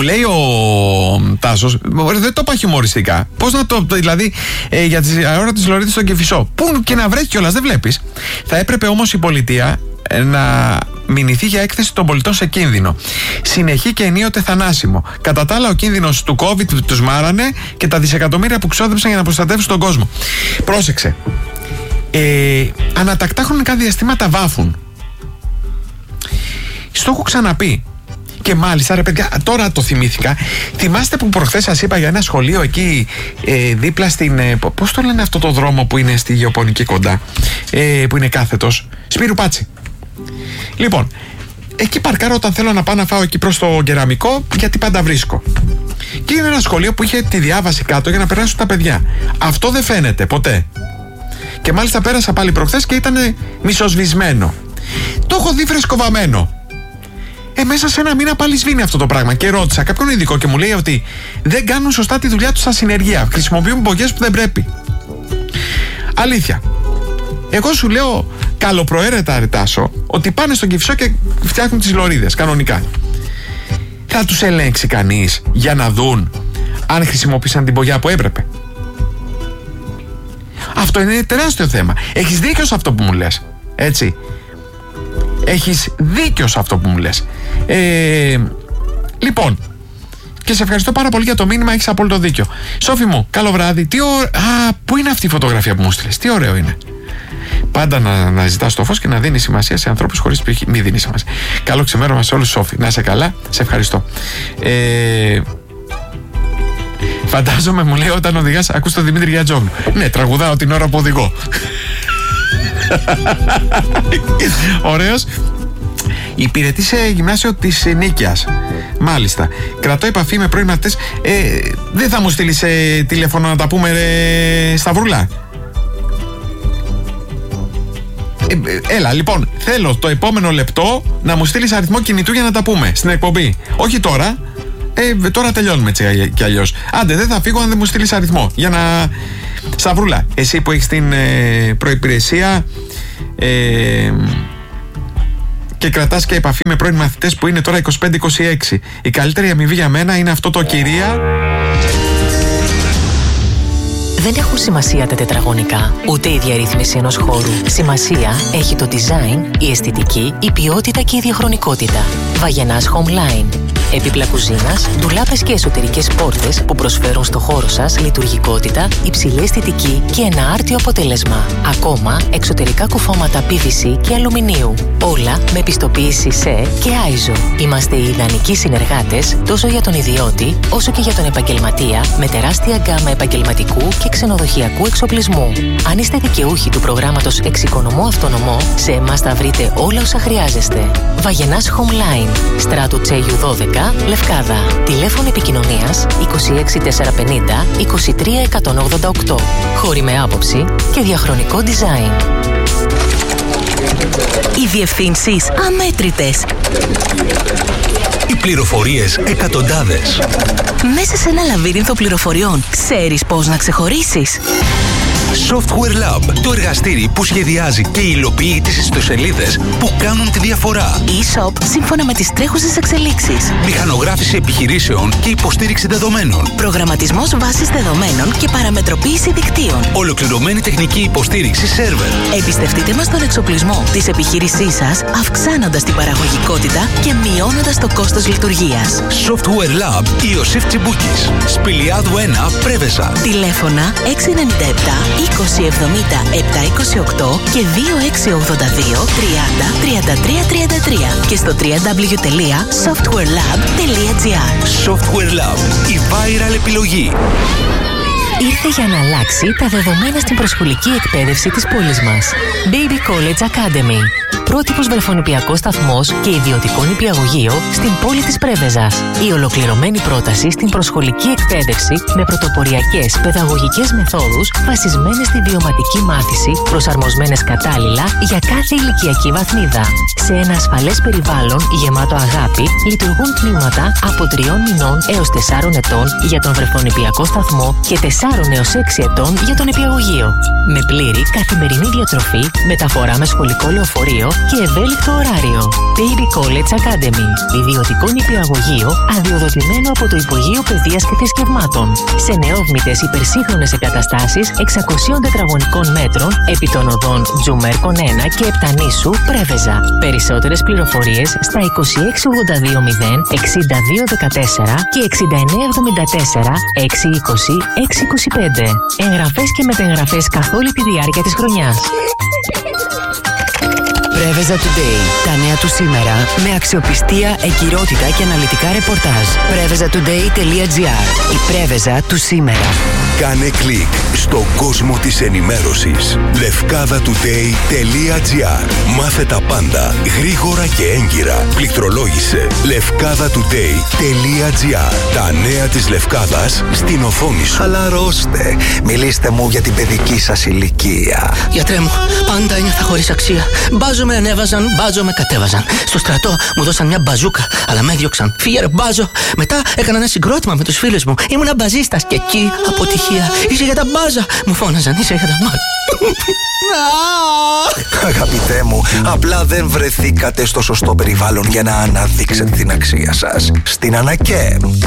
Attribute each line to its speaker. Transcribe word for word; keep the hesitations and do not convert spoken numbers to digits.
Speaker 1: λέει ο Τάσος, δεν το είπα χιουμοριστικά. Πώς να το, δηλαδή, ε, για τις αόρατες λωρίδες στον Κηφισό. Πού και να βρέχει κιόλας, δεν βλέπεις. Θα έπρεπε όμως η πολιτεία ε, να μηνυθεί για έκθεση των πολιτών σε κίνδυνο. Συνεχή και ενίοτε θανάσιμο. Κατά τα άλλα, ο κίνδυνος του COVID τους μάρανε και τα δισεκατομμύρια που ξόδεψαν για να προστατεύσουν τον κόσμο. Πρόσεξε. Ε, ανατακτά χρονικά διαστήματα βάφουν. Στο έχω ξαναπεί. Και μάλιστα, ρε παιδιά, τώρα το θυμήθηκα. Θυμάστε που προχθές σας είπα για ένα σχολείο εκεί ε, δίπλα στην. Ε, πώς το λένε αυτό το δρόμο που είναι στη Γεωπονική κοντά, ε, που είναι κάθετος, Σπύρου Πάτσι. Λοιπόν, εκεί παρκάρω όταν θέλω να πάω να φάω εκεί προς το κεραμικό, γιατί πάντα βρίσκω. Και είναι ένα σχολείο που είχε τη διάβαση κάτω για να περάσουν τα παιδιά. Αυτό δεν φαίνεται ποτέ. Και μάλιστα πέρασα πάλι προχθές και ήταν μισοσβησμένο. Το έχω δει φρεσκοβαμένο. Ε, μέσα σε ένα μήνα πάλι σβήνει αυτό το πράγμα. Και ρώτησα κάποιον ειδικό και μου λέει ότι δεν κάνουν σωστά τη δουλειά τους στα συνεργεία. Χρησιμοποιούν μπογιές που δεν πρέπει. Αλήθεια. Εγώ σου λέω καλοπροαίρετα, Ρετάσο, ότι πάνε στον Κηφισό και φτιάχνουν τις λωρίδες κανονικά. Θα τους ελέγξει κανείς για να δουν αν χρησιμοποίησαν την μπογιά που έπρεπε? Αυτό είναι τεράστιο θέμα. Έχεις δίκιο σε αυτό που μου λες. Έτσι. Έχεις δίκιο σε αυτό που μου λες. Ε, λοιπόν, και σε ευχαριστώ πάρα πολύ για το μήνυμα, έχεις απόλυτο δίκιο. Σόφη μου, καλό βράδυ. Τι ωραίο. Α, πού είναι αυτή η φωτογραφία που μου στείλες? Τι ωραίο είναι. Πάντα να, να ζητάς το φως και να δίνεις σημασία σε ανθρώπους χωρίς π.χ. μη δίνεις σημασία. Καλό ξημέρωμα σε όλους, Σόφη. Να είσαι καλά, σε ευχαριστώ. Ε, φαντάζομαι, μου λέει, όταν οδηγάς, ακούς τον Δημήτρη Γιατζόγλου. Ναι, τραγουδάω την ώρα που οδηγώ. Ωραίος. Υπηρετεί σε γυμνάσιο της Νίκαιας. Μάλιστα. Κρατώ επαφή με πρώην μαθητές. ε, Δεν θα μου στείλεις ε, τηλέφωνο να τα πούμε, ρε Σταυρούλα? ε, ε, Έλα, λοιπόν, θέλω το επόμενο λεπτό να μου στείλεις αριθμό κινητού για να τα πούμε στην εκπομπή. Όχι τώρα. ε, Τώρα τελειώνουμε έτσι κι αλλιώς. Άντε, δεν θα φύγω αν δεν μου στείλεις αριθμό. Για να... Σταυρούλα, εσύ που έχεις την ε, προϋπηρεσία ε, και κρατάς και επαφή με πρώην μαθητές που είναι τώρα είκοσι πέντε είκοσι έξι, η καλύτερη αμοιβή για μένα είναι αυτό το, κυρία.
Speaker 2: Δεν έχουν σημασία τα τετραγωνικά, ούτε η διαρρύθμιση ενός χώρου. Σημασία έχει το design, η αισθητική, η ποιότητα και η διαχρονικότητα. Βαγενάς Homeline. Έπιπλα κουζίνας, ντουλάπες και εσωτερικές πόρτες που προσφέρουν στο χώρο σας λειτουργικότητα, υψηλή αισθητική και ένα άρτιο αποτέλεσμα. Ακόμα, εξωτερικά κουφώματα πι βι σι και αλουμινίου. Όλα με πιστοποίηση ΣΕ και άιζο. Είμαστε οι ιδανικοί συνεργάτες τόσο για τον ιδιώτη όσο και για τον επαγγελματία, με τεράστια γκάμα επαγγελματικού και ξενοδοχειακού εξοπλισμού. Αν είστε δικαιούχοι του προγράμματος Εξοικονομώ Αυτονομώ, σε εμάς θα βρείτε όλα όσα χρειάζεστε. Βαγενάς Homeline, Στράτου Τσέγιου δώδεκα, Λευκάδα. Τηλέφωνο επικοινωνίας είκοσι έξι τετρακόσια πενήντα είκοσι τρία εκατόν ογδόντα οκτώ. Χώροι με άποψη και διαχρονικό design.
Speaker 3: Οι διευθύνσεις αμέτρητες.
Speaker 4: Οι πληροφορίες εκατοντάδες.
Speaker 3: Μέσα σε ένα λαβύρινθο πληροφοριών, ξέρεις πώς να ξεχωρίσεις?
Speaker 4: Software Lab, το εργαστήρι που σχεδιάζει και υλοποιεί τις ιστοσελίδες που κάνουν τη διαφορά.
Speaker 3: E-shop σύμφωνα με τις τρέχουσες εξελίξεις.
Speaker 4: Μηχανογράφηση επιχειρήσεων και υποστήριξη δεδομένων.
Speaker 3: Προγραμματισμός βάσης δεδομένων και παραμετροποίηση δικτύων.
Speaker 4: Ολοκληρωμένη τεχνική υποστήριξη σερβερ.
Speaker 3: Εμπιστευτείτε μας τον εξοπλισμό της επιχείρησής σας, αυξάνοντας την παραγωγικότητα και μειώνοντας το κόστος λειτουργίας.
Speaker 4: Software Lab Ιωσήφ Τσιμπούκης. Σπηλιάδου ένα, Πρέβεσα.
Speaker 3: Τηλέφωνα έξι εννιά επτά είκοσι εβδομήντα επτακόσια είκοσι οκτώ και δύο έξι ογδόντα δύο τριάντα τριάντα τρία τριάντα τρία και στο double-u double-u double-u τελεία software lab τελεία gr.
Speaker 4: Software Lab, η viral επιλογή.
Speaker 2: Ήρθε για να αλλάξει τα δεδομένα στην προσχολική εκπαίδευση της πόλης μας. Baby College Academy. Πρότυπος βρεφονιπιακός σταθμός και ιδιωτικό νηπιαγωγείο στην πόλη της Πρέβεζας. Η ολοκληρωμένη πρόταση στην προσχολική εκπαίδευση με πρωτοποριακές παιδαγωγικές μεθόδους βασισμένες στη βιωματική μάθηση, προσαρμοσμένες κατάλληλα για κάθε ηλικιακή βαθμίδα. Σε ένα ασφαλές περιβάλλον γεμάτο αγάπη λειτουργούν τμήματα από τριών μηνών έως τεσσάρων ετών για τον βρεφονιπιακό σταθμό και τεσσάρων έως έξι ετών για τον νηπιαγωγείο. Με πλήρη καθημερινή διατροφή, μεταφορά με σχολικό λεωφορείο και ευέλικτο ωράριο. Baby College Academy. Ιδιωτικό νηπιαγωγείο αδειοδοτημένο από το Υπουργείο Παιδείας και Θρησκευμάτων. Σε νεόβμητες υπερσύγχρονες εγκαταστάσεις εξακόσια τετραγωνικών μέτρων επί των οδών Τζουμέρκον ένα και Επτανήσου Πρέβεζα. Περισσότερες πληροφορίες στα είκοσι έξι ογδόντα δύο μηδέν εξήντα δύο δεκατέσσερα και εξήντα εννέα εβδομήντα τέσσερα έξι είκοσι έξι είκοσι πέντε. Εγγραφές και μετεγγραφές καθ' όλη τη διάρκεια της χρονιάς.
Speaker 5: Πρέβεζα Today. Τα νέα του σήμερα με αξιοπιστία, εγκυρότητα και αναλυτικά ρεπορτάζ. πρέβεζα τουντέι τελεία τζι άρ. Η Πρέβεζα του σήμερα.
Speaker 4: Κάνε κλικ στον κόσμο της ενημέρωσης. λευκάδα τουντέι τελεία τζι άρ. Μάθε τα πάντα γρήγορα και έγκυρα. Πληκτρολόγησε λευκάδα τουντέι τελεία τζι άρ. Τα νέα της Λευκάδας στην οθόνη σου.
Speaker 6: Χαλαρώστε. Μιλήστε μου για την παιδική σας ηλικία.
Speaker 7: Γιατρέ μου, πάντα ένιωθα χωρίς αξία. Μπάζο με ανέβαζαν, μπάζο με κατέβαζαν. Στο στρατό μου δώσαν μια μπαζούκα, αλλά με έδιωξαν. Φύγε ρε μπάζο. Μετά έκανα ένα συγκρότημα με τους φίλους μου. Ήμουνα μπαζίστας και εκεί αποτυχία. Είσαι για τα μπάζα. Μου φώναζαν, είσαι για τα μπάζα.
Speaker 6: Αγαπητέ μου, απλά δεν βρεθήκατε στο σωστό περιβάλλον για να αναδείξετε την αξία σας. Στην Ανακέ